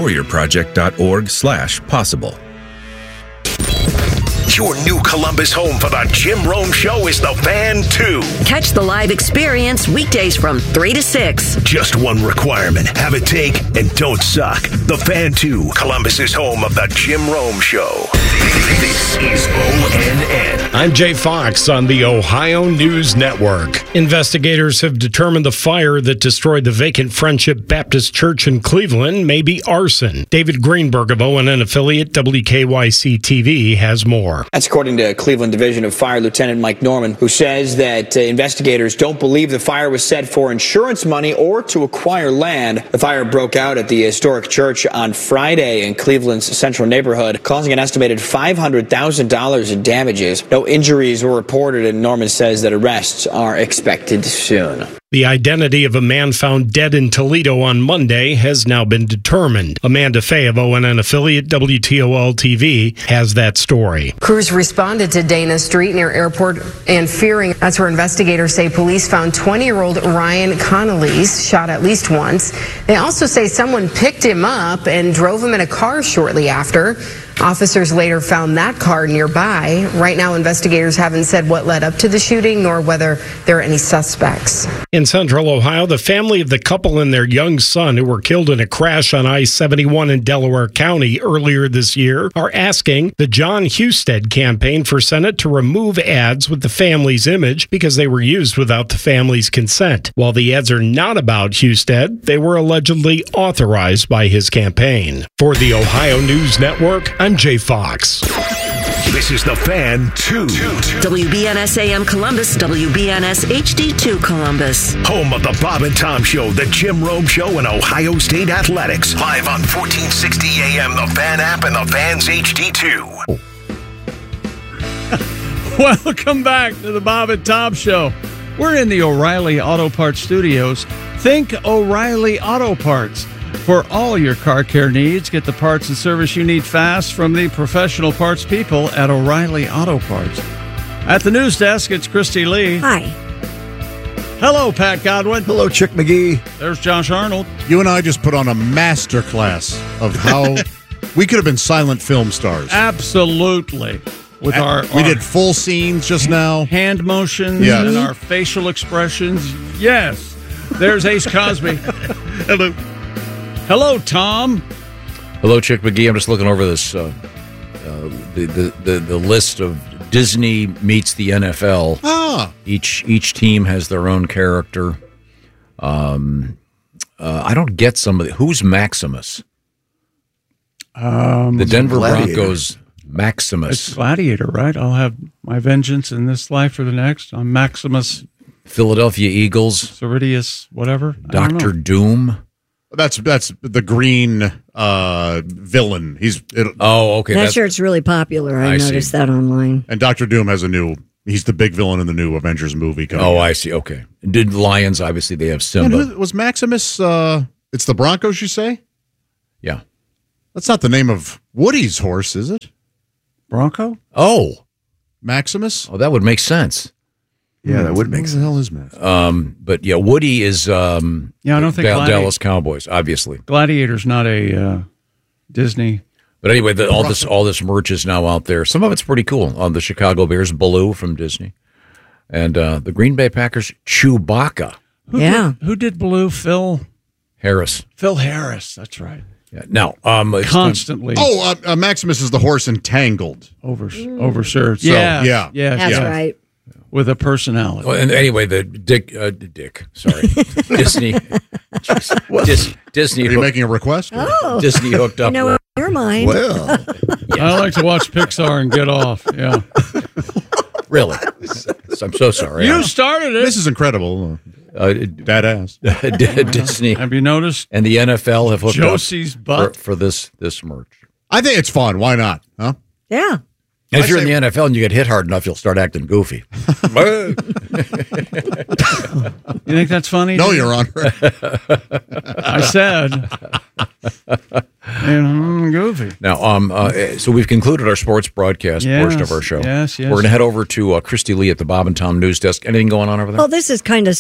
woundedwarriorproject.org/possible. Your new Columbus home for the Jim Rome Show is the Fan 2. Catch the live experience weekdays from 3 to 6. Just one requirement. Have a take and don't suck. The Fan 2, Columbus's home of the Jim Rome Show. This is ONN. I'm Jay Fox on the Ohio News Network. Investigators have determined the fire that destroyed the vacant Friendship Baptist Church in Cleveland may be arson. David Greenberg of ONN affiliate WKYC-TV has more. That's according to Cleveland Division of Fire Lieutenant Mike Norman, who says that investigators don't believe the fire was set for insurance money or to acquire land. The fire broke out at the historic church on Friday in Cleveland's central neighborhood, causing an estimated $500,000 in damages. No injuries were reported, and Norman says that arrests are expected soon. The identity of a man found dead in Toledo on Monday has now been determined. Amanda Fay of ONN affiliate WTOL-TV has that story. Crews responded to Dana Street near Airport and Fearing. That's where investigators say police found 20-year-old Ryan Connolly's shot at least once. They also say someone picked him up and drove him in a car shortly after. Officers later found that car nearby. Right now, investigators haven't said what led up to the shooting nor whether there are any suspects. In central Ohio, the family of the couple and their young son who were killed in a crash on I-71 in Delaware County earlier this year are asking the John Husted campaign for Senate to remove ads with the family's image because they were used without the family's consent. While the ads are not about Husted, they were allegedly authorized by his campaign. For the Ohio News Network, I'm Jay Fox. This is the Fan 2. WBNS AM Columbus, WBNS HD2 Columbus. Home of the Bob and Tom Show, the Jim Rome Show, and Ohio State Athletics. Live on 1460 AM, the Fan app, and the Fans HD2. Welcome back to the Bob and Tom Show. We're in the O'Reilly Auto Parts Studios. Think O'Reilly Auto Parts. For all your car care needs, get the parts and service you need fast from the professional parts people at O'Reilly Auto Parts. At the news desk, it's Christy Lee. Hi. Hello, Pat Godwin. Hello, Chick McGee. There's Josh Arnold. You and I just put on a master class of how we could have been silent film stars. Absolutely. With we did full scenes just now. Hand motions and our facial expressions. Yes. There's Ace Cosby. Hello. Hello, Tom. Hello, Chick McGee. I'm just looking over this the list of Disney meets the NFL. Ah. Each team has their own character. I don't get some of the. Who's Maximus? The Denver Gladiator. Broncos Maximus. It's Gladiator, right? I'll have my vengeance in this life or the next. I'm Maximus. Philadelphia Eagles. Ceridius, whatever. I don't Dr. know. Doom. That's the green villain. Okay. That shirt's really popular. I noticed that online. And Dr. Doom has he's the big villain in the new Avengers movie coming Oh, out. I see. Okay. Did Lions, obviously, they have And Simba. who, was Maximus, it's the Broncos, you say? Yeah. That's not the name of Woody's horse, is it? Bronco? Oh. Maximus? Oh, that would make sense. Yeah, that would make sense. What the hell is Maximus? But yeah, Woody is Yeah, I don't think Dallas Cowboys, obviously. Gladiator's not a Disney. But anyway, all this merch is now out there. Some of it's pretty cool. The Chicago Bears, Baloo from Disney. And the Green Bay Packers, Chewbacca. Who did Blue? Phil Harris. Phil Harris. That's right. Yeah. Now, constantly. Maximus is the horse in Tangled. Overshirt. So, yeah. That's right. With a personality. Well, and anyway, the Dick, sorry, Disney. Disney. Are you making a request? Oh. Disney hooked up. I know with- your mind. I like to watch Pixar and get off. Yeah. Really? I'm so sorry. You started it. This is incredible. Badass. Disney. Have you noticed? And the NFL have hooked Josie's up butt. for this merch. I think it's fun. Why not? Huh? Yeah. And if you're in the NFL and you get hit hard enough, you'll start acting goofy. You think that's funny? No, dude? Your Honor. I said. Goofy. Now, so we've concluded our sports broadcast portion of our show. Yes. We're going to head over to Christy Lee at the Bob and Tom News Desk. Anything going on over there? Well, this is kind of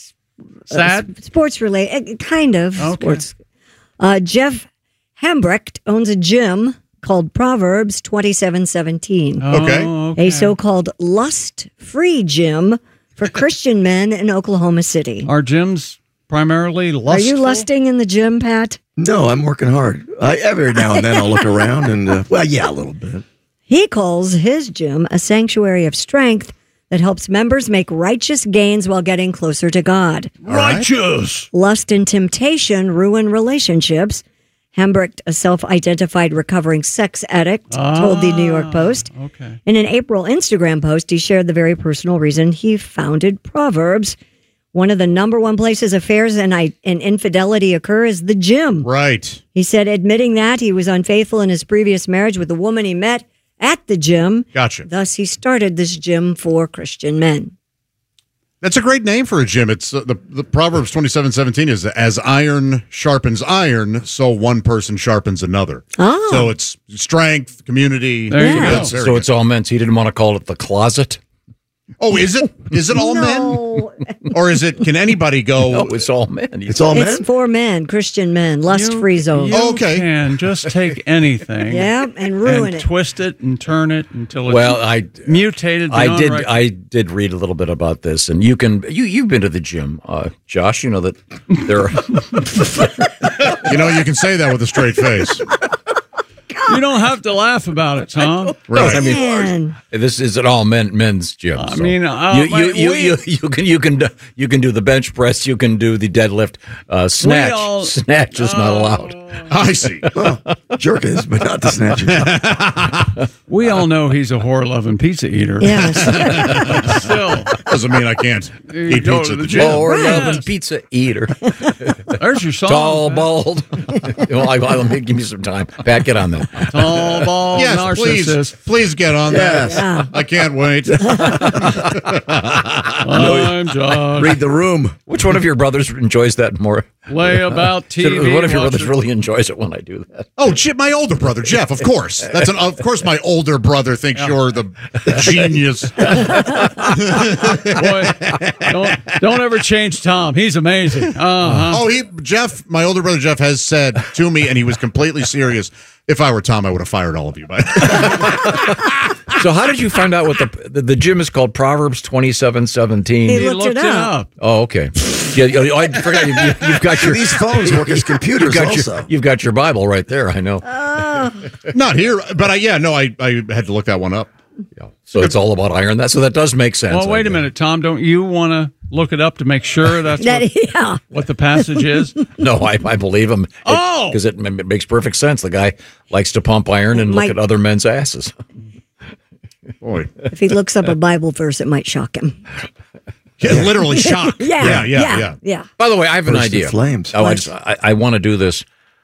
sad, sports related, kind of Okay. sports. Jeff Hambrecht owns a gym called Proverbs 27:17. Okay. A so-called lust-free gym for Christian men in Oklahoma City. Are gyms primarily lustful? Are you lusting in the gym, Pat? No, I'm working hard. Every now and then I'll look around and, a little bit. He calls his gym a sanctuary of strength that helps members make righteous gains while getting closer to God. Righteous. Lust and temptation ruin relationships. Hambrecht, a self-identified recovering sex addict, told the New York Post. Okay. In an April Instagram post, he shared the very personal reason he founded Proverbs. One of the number one places affairs and infidelity occur is the gym. Right. He said, admitting that he was unfaithful in his previous marriage with the woman he met at the gym. Gotcha. Thus, he started this gym for Christian men. That's a great name for a gym. It's the Proverbs 27:17 is as iron sharpens iron, so one person sharpens another. Oh. So it's strength, community. There you go. That's very So it's all meant. He didn't want to call it the closet. Oh, is it? Is it all men? Or is it, can anybody go? No, it's all men. It's all men? It's for men, Christian men, lust-free zone. You can just take anything. Yeah, and ruin it. Twist it and turn it until it's mutated. I beyond did. right- I did read a little bit about this, and you've been to the gym, Josh. You know that there are. You can say that with a straight face. You don't have to laugh about it, Tom. Right. I mean, this is an all men's gym. I so. mean, you can do the bench press. You can do the deadlift. Snatch. Snatch is not allowed. I see. Jerk is, but not the snatch. We all know he's a whore-loving pizza eater. Yes. Still, Doesn't mean I can't eat go pizza to at the the gym. gym. Or Yes. loving pizza eater. There's your song. Tall, Pat. bald. I'll give me some time. Pat, get on that. Tall, bald, Yes, narcissist. please get on that. Yes. Yeah. I can't wait. I'm Josh. Read the room. Which one of your brothers enjoys that more? Lay about TV. One of your brothers watching- really enjoys it when I do that. Oh, my older brother, Jeff, of course. Of course my older brother thinks you're the genius. Boy, don't ever change Tom. He's amazing. Uh-huh. Oh, my older brother Jeff has said to me, and he was completely serious, if I were Tom, I would have fired all of you. So how did you find out what the gym is called? Proverbs 27:17. He looked it up. Oh, okay. Yeah, I forgot you've got your These phones work as computers also. You've got your Bible right there. I know. Not here, but I had to look that one up. Yeah. So it's all about iron. So that does make sense. Well, wait a minute, Tom. Don't you want to look it up to make sure that's what the passage is? No, I believe him. Oh! Because it makes perfect sense. The guy likes to pump iron and look at other men's asses. Boy. If he looks up a Bible verse, it might shock him. Yeah, literally shock. Yeah. By the way, I have an Burst of idea. flames. Oh, I want to do this.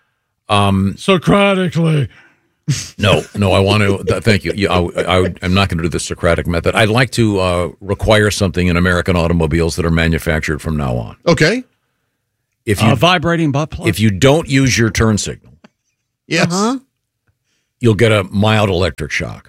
Socratically. No, I want to. Thank you. I'm not going to do the Socratic method. I'd like to require something in American automobiles that are manufactured from now on. Okay. If you vibrating butt plug. If you don't use your turn signal, yes, you'll get a mild electric shock.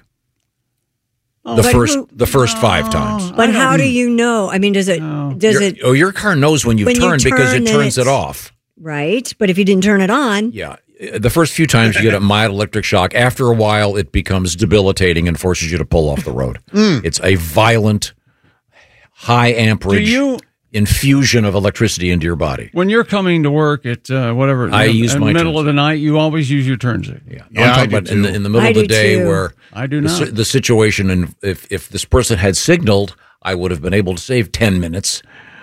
The first 5 times. But how do you know? I mean, does it? Your car knows when you've turned because it turns it off. Right, but if you didn't turn it on, the first few times you get a mild electric shock. After a while, it becomes debilitating and forces you to pull off the road. It's a violent, high amperage infusion of electricity into your body. When you're coming to work at whatever, in the middle of the night, you always use your turn signal. I'm talking about in the middle of the day where I do not. The situation, and if this person had signaled, I would have been able to save 10 minutes.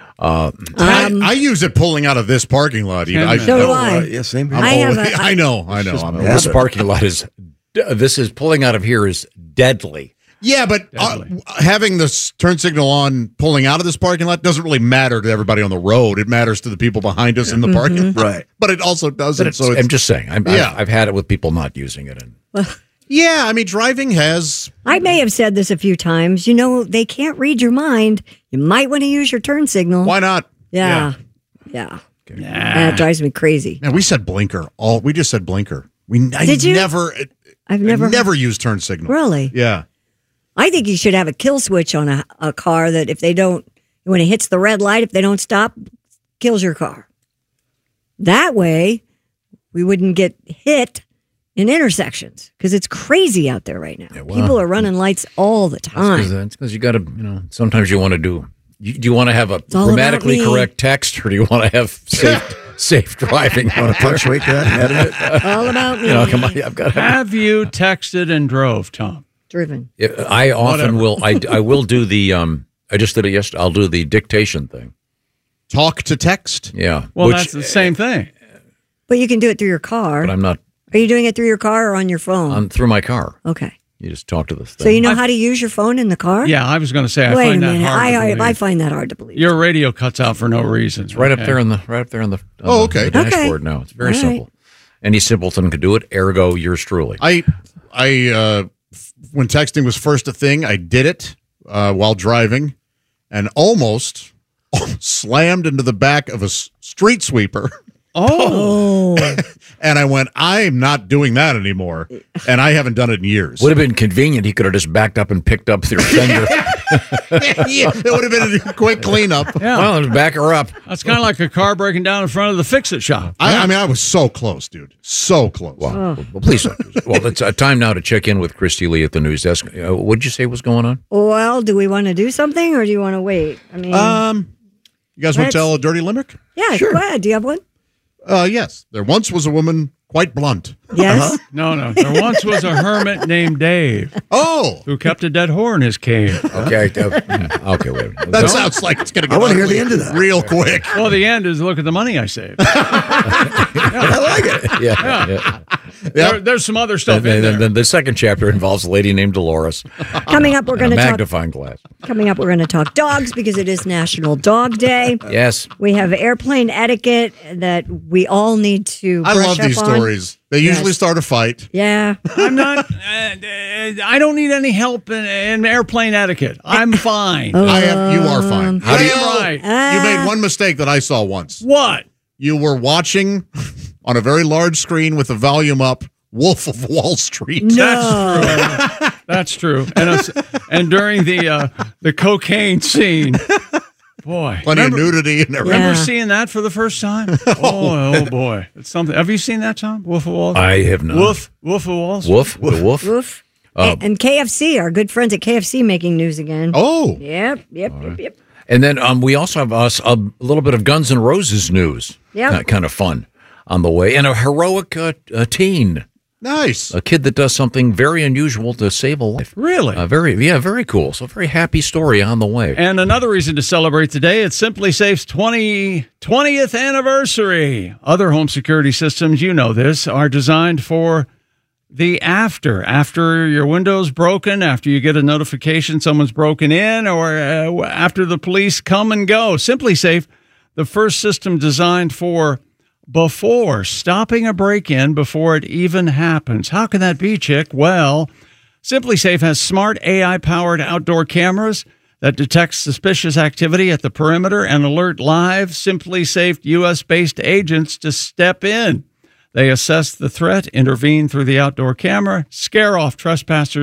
I use it pulling out of this parking lot. So do I. Yeah, same here. I know. This parking lot is pulling out of here is deadly. Yeah, but having this turn signal on, pulling out of this parking lot doesn't really matter to everybody on the road. It matters to the people behind us in the parking lot. Right. But it also doesn't. I'm just saying. I've had it with people not using it. Yeah, I mean, driving has... I may have said this a few times. You know, they can't read your mind. You might want to use your turn signal. Why not? Yeah. That drives me crazy. Yeah, we said blinker. We just said blinker. Did you? I've never used turn signal. Really? Yeah. I think you should have a kill switch on a car that if they don't, when it hits the red light, if they don't stop, kills your car. That way, we wouldn't get hit in intersections because it's crazy out there right now. Yeah, people are running lights all the time. That's because you got to, sometimes you want to do you want to have a grammatically correct text or do you want to have safe driving? Want to punctuate that and edit it? All about me. Come on, have you texted and drove, Tom? Driven. I often will. I will do the. I just did it yesterday. I'll do the dictation thing. Talk to text. Yeah. Well, that's the same thing. But you can do it through your car. But I'm not. Are you doing it through your car or on your phone? Through my car. Okay. You just talk to this thing. So you know how to use your phone in the car? Yeah, I was going to say I Wait find a that minute. hard to believe. I find that hard to believe. Your radio cuts out for no reason. It's right up there on the the dashboard now. It's very simple. Any simpleton could do it. Ergo, yours truly. I when texting was first a thing, I did it while driving, and almost slammed into the back of a street sweeper. Oh. And I went, I'm not doing that anymore. And I haven't done it in years. Would have been convenient. He could have just backed up and picked up their fender. Yeah, it would have been a quick cleanup. Yeah. Well, just back her up. That's kind of like a car breaking down in front of the Fix-It shop. I mean, I was so close, dude. So close. Well, please. Well, it's time now to check in with Christy Lee at the news desk. What did you say was going on? Well, do we want to do something or do you want to wait? I mean, you guys want to tell a dirty limerick? Yeah, sure. Go ahead. Do you have one? Yes. There once was a woman quite blunt. Yes. No. There once was a hermit named Dave. Oh. Who kept a dead whore in his cave. Okay. Okay, wait. That sounds like it's going to go I want to hear the end of that. real quick. Well, the end is look at the money I saved. I like it. Yeah. There's some other stuff in there. The second chapter involves a lady named Dolores. Coming up, we're going to talk magnifying glass. Coming up, we're going to talk dogs because it is National Dog Day. Yes. We have airplane etiquette that we all need to brush I love these up on. stories. They usually start a fight. Yeah. I'm not. I don't need any help in airplane etiquette. I'm fine. You are fine. Right. You made one mistake that I saw once. What? You were watching on a very large screen with the volume up Wolf of Wall Street. No. That's true. And during the cocaine scene, boy, plenty of nudity and everything. Remember seeing that for the first time? Oh boy, it's something. Have you seen that, Tom? Wolf of Wall Street? I have not. Wolf of Wall Street. Woof. And KFC, our good friends at KFC, making news again. Oh. Yep. And then we also have a little bit of Guns N' Roses news. Yeah. Kind of fun on the way. And a heroic teen. Nice. A kid that does something very unusual to save a life. Really? Very cool. So very happy story on the way. And another reason to celebrate today, it's Simply Safe's 20th anniversary. Other home security systems, you know this, are designed for the after your window's broken, after you get a notification someone's broken in, or after the police come and go. Simply Safe, the first system designed for before, stopping a break-in before it even happens. How can that be, Chick? Well, Simply Safe has smart AI-powered outdoor cameras that detect suspicious activity at the perimeter and alert live Simply Safe U.S.-based agents to step in. They assess the threat, intervene through the outdoor camera, scare off trespassers,